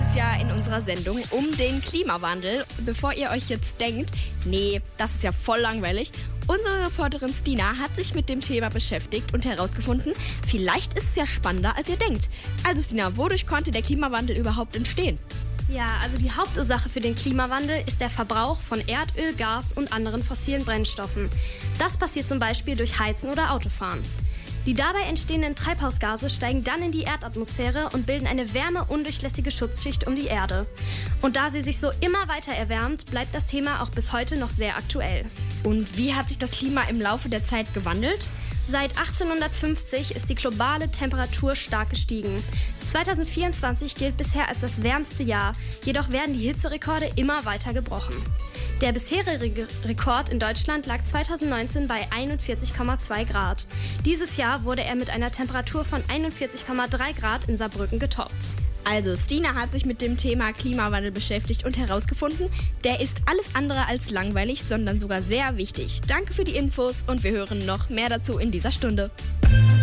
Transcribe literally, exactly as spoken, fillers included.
es ja in unserer Sendung um den Klimawandel. Bevor ihr euch jetzt denkt, nee, das ist ja voll langweilig. Unsere Reporterin Stina hat sich mit dem Thema beschäftigt und herausgefunden, vielleicht ist es ja spannender, als ihr denkt. Also Stina, wodurch konnte der Klimawandel überhaupt entstehen? Ja, also die Hauptursache für den Klimawandel ist der Verbrauch von Erdöl, Gas und anderen fossilen Brennstoffen. Das passiert zum Beispiel durch Heizen oder Autofahren. Die dabei entstehenden Treibhausgase steigen dann in die Erdatmosphäre und bilden eine wärmeundurchlässige Schutzschicht um die Erde. Und da sie sich so immer weiter erwärmt, bleibt das Thema auch bis heute noch sehr aktuell. Und wie hat sich das Klima im Laufe der Zeit gewandelt? Seit achtzehnhundertfünfzig ist die globale Temperatur stark gestiegen. zweitausendvierundzwanzig gilt bisher als das wärmste Jahr, jedoch werden die Hitzerekorde immer weiter gebrochen. Der bisherige Rekord in Deutschland lag zweitausendneunzehn bei einundvierzig Komma zwei Grad. Dieses Jahr wurde er mit einer Temperatur von einundvierzig Komma drei Grad in Saarbrücken getoppt. Also Stina hat sich mit dem Thema Klimawandel beschäftigt und herausgefunden, der ist alles andere als langweilig, sondern sogar sehr wichtig. Danke für die Infos und wir hören noch mehr dazu in dieser Stunde.